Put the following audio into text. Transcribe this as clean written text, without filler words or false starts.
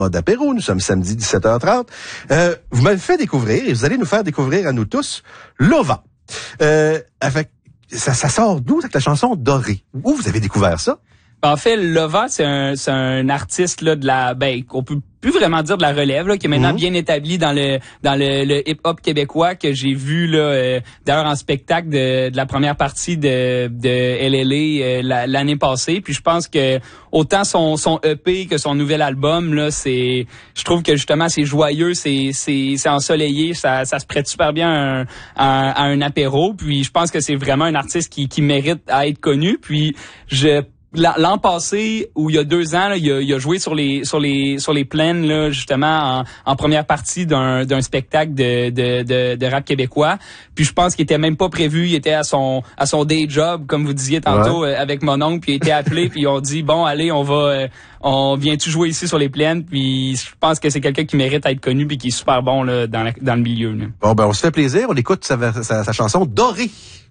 mode apéro. Nous sommes samedi 17h30. Vous m'avez fait découvrir, et vous allez nous faire découvrir à nous tous, Lova. Ça sort d'où, cette la chanson Dorée? Où vous avez découvert ça? En fait, Lova, c'est un artiste là qu'on peut plus vraiment dire de la relève là, qui est maintenant bien établi dans le hip-hop québécois, que j'ai vu là d'ailleurs en spectacle de la première partie de LLA l'année passée. Puis je pense que autant son EP que son nouvel album là, je trouve que justement c'est joyeux, c'est ensoleillé, ça se prête super bien à un apéro. Puis je pense que c'est vraiment un artiste qui mérite à être connu. Puis l'an passé, ou il y a 2 ans, là, il a joué sur les plaines là, justement en première partie d'un spectacle de rap québécois. Puis je pense qu'il était même pas prévu, il était à son day job, comme vous disiez tantôt, avec mon oncle, puis il était appelé, puis on dit bon allez, on vient-tu jouer ici sur les plaines. Puis je pense que c'est quelqu'un qui mérite à être connu puis qui est super bon là dans le milieu là. Bon on se fait plaisir, on écoute sa chanson Dorée.